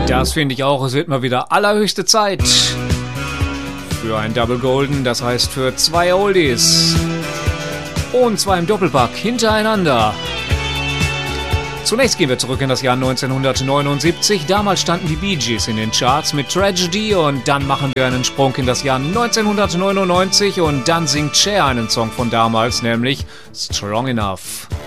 Das finde ich auch. Es wird mal wieder allerhöchste Zeit für ein Double Golden, das heißt für 2 Oldies. Und zwar im Doppelpack hintereinander. Zunächst gehen wir zurück in das Jahr 1979. Damals standen die Bee Gees in den Charts mit Tragedy und dann machen wir einen Sprung in das Jahr 1999 und dann singt Cher einen Song von damals, nämlich Strong Enough.